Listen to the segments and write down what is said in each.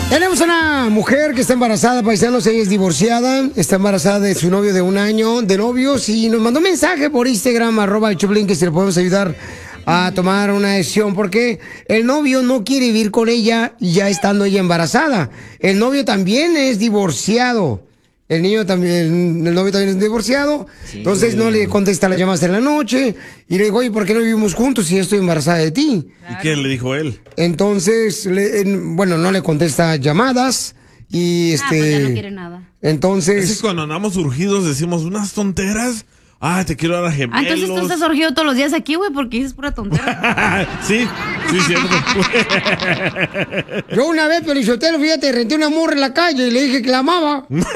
Tenemos una mujer que está embarazada, paisanos, ella es divorciada, está embarazada de su novio de 1 año de novios y nos mandó un mensaje por Instagram, @el Choplin, que si le podemos ayudar a tomar una decisión porque el novio no quiere vivir con ella ya estando ella embarazada. El novio también es divorciado. El novio también es divorciado, sí. Entonces no le contesta las llamadas en la noche y le digo, oye, ¿por qué no vivimos juntos si yo estoy embarazada de ti? Claro. ¿Y qué le dijo él? Entonces, no le contesta llamadas y pues ya no quiere nada. Entonces... Es cuando andamos urgidos decimos unas tonteras. Te quiero dar a gemelos. Entonces tú estás urgido todos los días aquí, güey, porque dices pura tontería. Sí, cierto. Yo una vez, Pelizotelo, fíjate, renté una morra en la calle y le dije que la amaba. No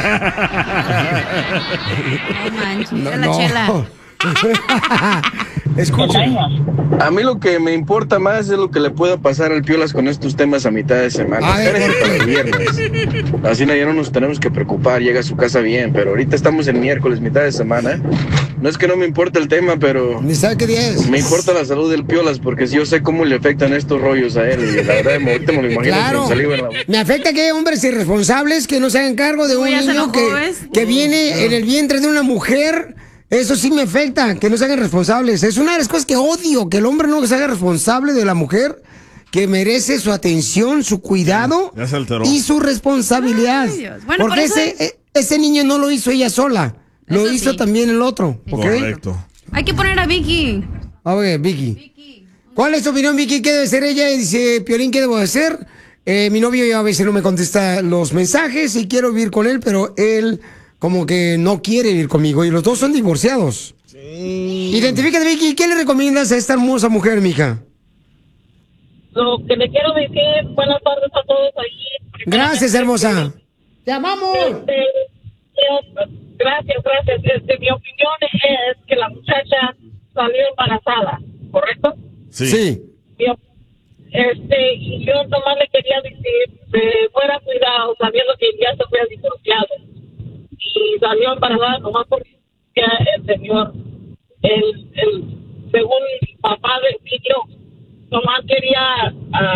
manches, la chela. Escucha. A mí lo que me importa más es lo que le pueda pasar al Piolas con estos temas a mitad de semana. Espérense para el viernes. Así ya no nos tenemos que preocupar, llega a su casa bien, pero ahorita estamos en miércoles, mitad de semana. No es que no me importe el tema, pero... Ni sabe qué día es. Me importa la salud del Piolas, porque yo sé cómo le afectan estos rollos a él. Y la verdad, ahorita me lo imagino con saliva en la boca. Me afecta que hay hombres irresponsables que no se hagan cargo de un niño que viene en el vientre de una mujer. Eso sí me afecta, que no se hagan responsables. Es una de las cosas que odio, que el hombre no se haga responsable de la mujer, que merece su atención, su cuidado y su responsabilidad. Bueno, porque ese niño no lo hizo ella sola, lo hizo también el otro. ¿Okay? Correcto. Hay que poner a Vicky. A ver, Vicky. ¿Cuál es tu opinión, Vicky? ¿Qué debe ser ella? Y dice, Piolín, ¿qué debo hacer? Mi novio ya a veces no me contesta los mensajes y quiero vivir con él, pero él... como que no quiere vivir conmigo y los dos son divorciados. Sí. Identifícate, Vicky, ¿qué le recomiendas a esta hermosa mujer, mija? Lo que le quiero decir, buenas tardes a todos ahí. Gracias, hermosa. ¡Te amamos! Gracias. Mi opinión es que la muchacha salió embarazada, ¿correcto? Sí. Y yo nomás le quería decir, fuera cuidado, sabiendo que ya se fue divorciado. Y salió embarazada nomás porque el señor, según papá del niño, nomás quería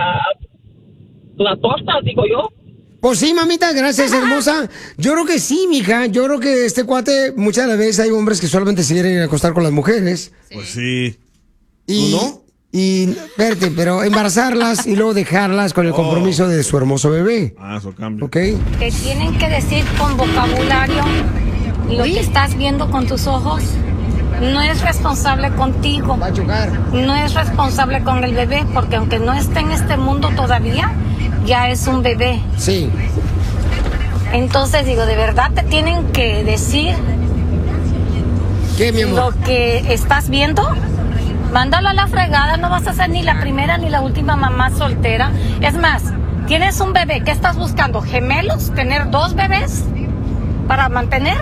la torta, digo yo. Pues sí, mamita, gracias, hermosa. Yo creo que sí, mija. Yo creo que este cuate, muchas de las veces hay hombres que solamente se quieren acostar con las mujeres. Pues sí. Y, ¿no? Y, espérate, pero embarazarlas y luego dejarlas con el compromiso de su hermoso bebé. Eso cambia. ¿Ok? Te tienen que decir con vocabulario lo que estás viendo con tus ojos. No es responsable contigo. Va a chocar. No es responsable con el bebé, porque aunque no esté en este mundo todavía, ya es un bebé. Sí. Entonces, digo, de verdad te tienen que decir ¿qué, mi amor? Lo que estás viendo. Mándalo a la fregada, no vas a ser ni la primera ni la última mamá soltera. Es más, tienes un bebé, ¿qué estás buscando? ¿Gemelos? ¿Tener 2 bebés para mantener?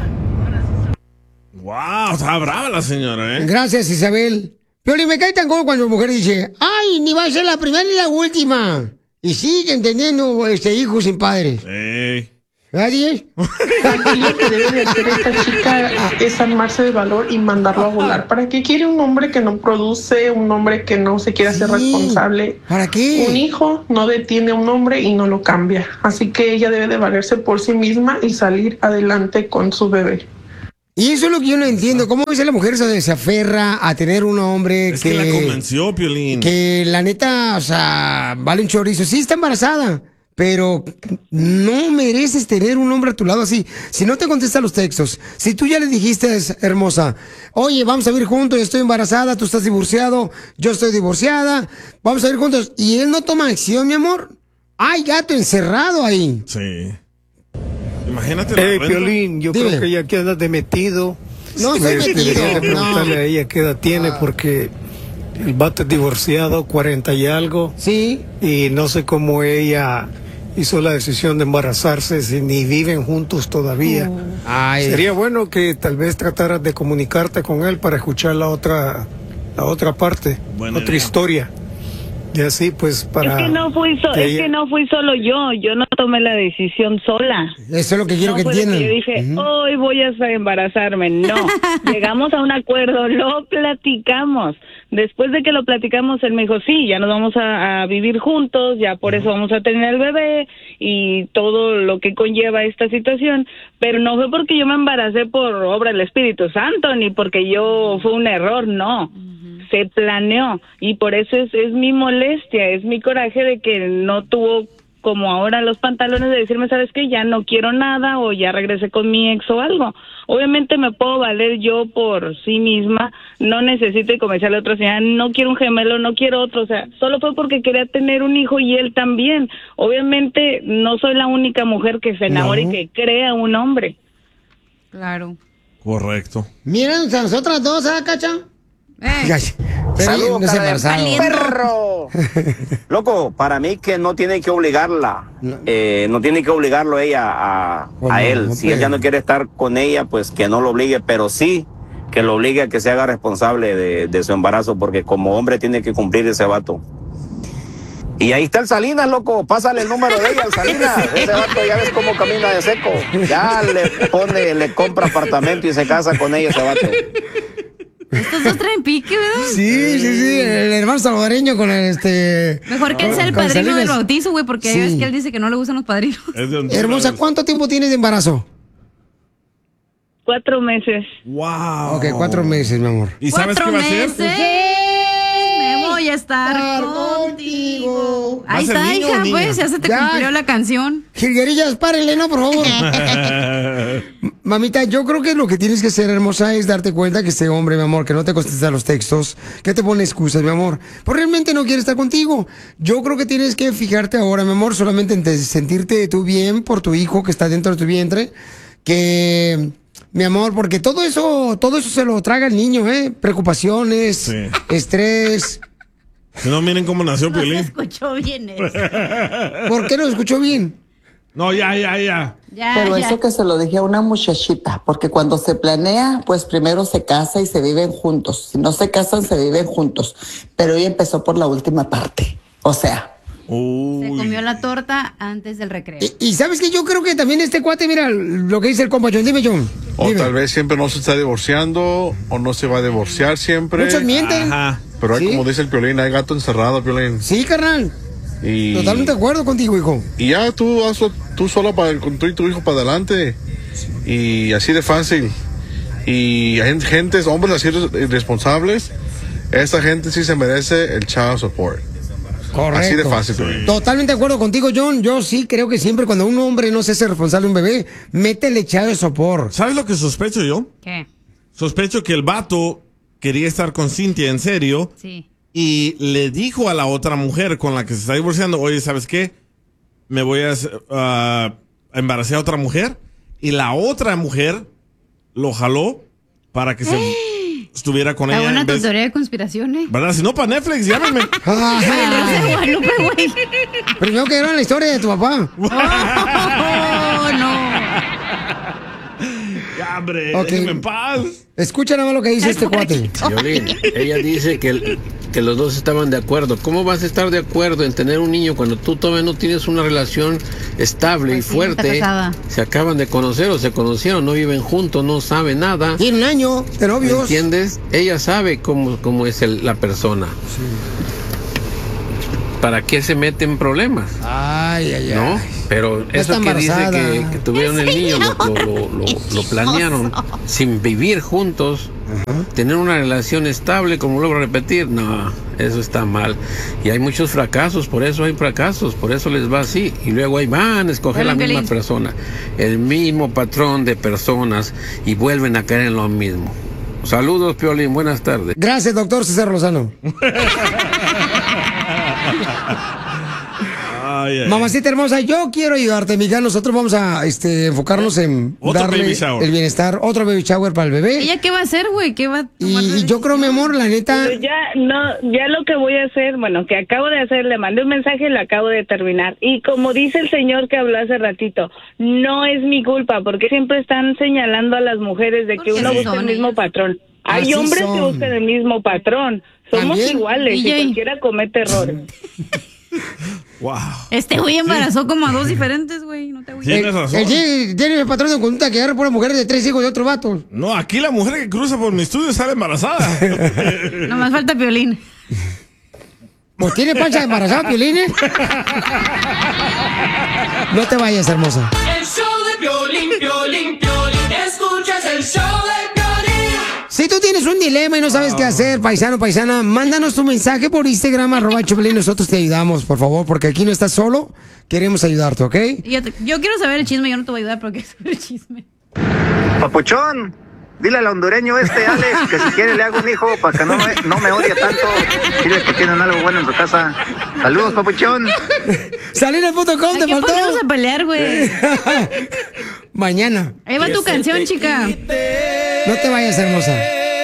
Wow, está brava la señora, ¿eh? Gracias, Isabel. Piolín, me cae tan como cuando la mujer dice, ay, ni va a ser la primera ni la última. Y sigue entendiendo hijos sin padres. Sí. ¿Nadie? Lo que debe de hacer esta chica es armarse de valor y mandarlo a volar. ¿Para qué quiere un hombre que no produce, un hombre que no se quiere hacer responsable? ¿Para qué? Un hijo no detiene a un hombre y no lo cambia. Así que ella debe de valerse por sí misma y salir adelante con su bebé. Y eso es lo que yo no entiendo. ¿Cómo es la mujer se aferra a tener un hombre que la convenció, Piolín? Que la neta, o sea, vale un chorizo. Sí, está embarazada. Pero no mereces tener un hombre a tu lado así. Si no te contesta los textos, si tú ya le dijiste, hermosa, oye, vamos a vivir juntos, estoy embarazada, tú estás divorciado, yo estoy divorciada, vamos a vivir juntos, y él no toma acción, mi amor, hay gato encerrado ahí. Sí. Imagínate. Piolín, yo creo que ella queda de metido. No estoy metido. Debería preguntarle a ella qué edad tiene, porque el vato es divorciado, 40 y algo. Sí. Y no sé cómo ella hizo la decisión de embarazarse si ni viven juntos todavía. Sería bueno que tal vez trataras de comunicarte con él para escuchar la otra parte, otra historia. Y así pues para... Es que no fui solo yo no tomé la decisión sola. Eso es lo que quiero que entiendan. Yo dije, hoy voy a embarazarme. No, llegamos a un acuerdo, lo platicamos. Después de que lo platicamos, él me dijo, sí, ya nos vamos a vivir juntos, ya por eso vamos a tener el bebé y todo lo que conlleva esta situación, pero no fue porque yo me embaracé por obra del Espíritu Santo, ni porque yo fue un error, no. Se planeó y por eso es mi molestia, es mi coraje de que no tuvo como ahora los pantalones de decirme, ¿sabes qué? Ya no quiero nada o ya regresé con mi ex o algo. Obviamente me puedo valer yo por sí misma, no necesito convencerle a otra señora, no quiero un gemelo, no quiero otro, o sea, solo fue porque quería tener un hijo y él también. Obviamente no soy la única mujer que se enamora y que crea un hombre. Claro. Correcto. Miren, nosotras dos, ¿ah, Cacha? Saludos, no perro. Loco, para mí que no tiene que obligarla, no tiene que obligarlo ella a él. Si él ya no quiere estar con ella, pues que no lo obligue, pero sí que lo obligue a que se haga responsable de su embarazo, porque como hombre tiene que cumplir ese vato. Y ahí está el Salinas, loco, pásale el número de ella al Salinas. Ese vato ya ves cómo camina de seco. Ya le compra apartamento y se casa con ella ese vato. Estos dos traen pique, ¿verdad? Sí, el hermano salvadoreño con el Mejor que él sea el padrino del bautizo, güey, porque ya ves que él dice que no le gustan los padrinos. Hermosa, ¿cuánto tiempo tienes de embarazo? 4 meses. Wow. Ok, 4 meses, mi amor. ¿Y sabes qué va a hacer? Me voy a estar contigo. Ahí está, hija, pues, ya se te cumplió la canción. Jilguerillas, párenle, ¿no? Por favor. Mamita, yo creo que lo que tienes que hacer, hermosa, es darte cuenta que este hombre, mi amor, que no te contesta los textos, que te pone excusas, mi amor, pues realmente no quiere estar contigo. Yo creo que tienes que fijarte ahora, mi amor, solamente en sentirte tú bien por tu hijo que está dentro de tu vientre, que... Mi amor, porque todo eso se lo traga el niño, preocupaciones, estrés. Si no, miren cómo nació Piolín. No se escuchó bien eso. ¿Por qué no se escuchó bien? No, ya. Pero eso que se lo dije a una muchachita, porque cuando se planea, pues primero se casa y se viven juntos. Si no se casan, se viven juntos. Pero ella empezó por la última parte. O sea... Se comió la torta antes del recreo. Y sabes que yo creo que también este cuate, mira lo que dice el compa John. Dime, John. O tal vez siempre no se está divorciando o no se va a divorciar siempre. Muchos mienten. Ajá. Pero hay, como dice el Piolín, hay gato encerrado, Piolín. Sí, carnal. Totalmente de acuerdo contigo, hijo. Y ya tú sola con tú y tu hijo para adelante. Y así de fácil. Y hay hombres así irresponsables. Esa gente sí se merece el child support. Correcto. Así de fácil. Sí. Totalmente de acuerdo contigo, John. Yo sí creo que siempre cuando un hombre no se hace responsable de un bebé, métele echado de sopor. ¿Sabes lo que sospecho yo? ¿Qué? Sospecho que el vato quería estar con Cintia en serio. Sí. Y le dijo a la otra mujer con la que se está divorciando, oye, ¿sabes qué? Me voy a embarazar a otra mujer. Y la otra mujer lo jaló para que se... estuviera con ella. Está buena tu teoría de conspiraciones. ¿Verdad? Si no, para Netflix, llámame. Primero que era la historia de tu papá. Oh, no. Ya, hombre, Okay. déjame en paz. Escucha nada más lo que dice este cuate. Violín, ella dice que los dos estaban de acuerdo. ¿Cómo vas a estar de acuerdo en tener un niño cuando tú todavía no tienes una relación estable y fuerte? Se acaban de conocer o se conocieron, no viven juntos, no saben nada. Tiene un año de novios. ¿Entiendes? Ella sabe cómo es la persona. Sí. ¿Para qué se mete en problemas? Ay. ¿No? Pero eso que dice que tuvieron el niño, lo planearon sin vivir juntos, tener una relación estable, como vuelvo a repetir, no, eso está mal. Y hay muchos fracasos, por eso hay fracasos, por eso les va así. Y luego ahí van a escoger la misma persona, el mismo patrón de personas y vuelven a caer en lo mismo. Saludos, Piolín, buenas tardes. Gracias, doctor César Lozano. Mamacita hermosa, yo quiero ayudarte, mija. Nosotros vamos a enfocarnos en darle el bienestar, otro baby shower para el bebé. ¿Ella qué va a hacer, güey? ¿Qué va a tomar? Y yo creo, mi amor, la neta. Pero ya lo que voy a hacer, bueno, que acabo de hacer, le mandé un mensaje y lo acabo de terminar. Y como dice el señor que habló hace ratito, no es mi culpa, porque siempre están señalando a las mujeres de que uno busca el mismo patrón. Hay hombres que buscan el mismo patrón. Somos iguales y cualquiera comete errores. Wow. Este güey embarazó como a 2 diferentes, güey. No te voy a... Tienes razón. Tiene el patrón de conducta que agarra por una mujer de 3 hijos de otro vato. No, aquí la mujer que cruza por mi estudio sale embarazada. Nomás falta Piolín. Pues tiene pancha de embarazada, Piolín, ¿eh? No te vayas, hermosa. El show de Piolín, Piolín, Piolín. Escuchas el show de Piolín. Si tú tienes un dilema y no sabes qué hacer, paisano, paisana, mándanos tu mensaje por Instagram, @Choplin. Nosotros te ayudamos, por favor, porque aquí no estás solo. Queremos ayudarte, ¿ok? Yo quiero saber el chisme, yo no te voy a ayudar, pero quiero saber el chisme. Papuchón, dile al hondureño Alex que si quiere le hago un hijo para que no me odie tanto. Dile que tienen algo bueno en su casa. Saludos, papuchón. Salina.com, te faltó. ¿Qué podemos a pelear, güey? Mañana. Ahí va tu canción, chica. No te vayas, hermosa.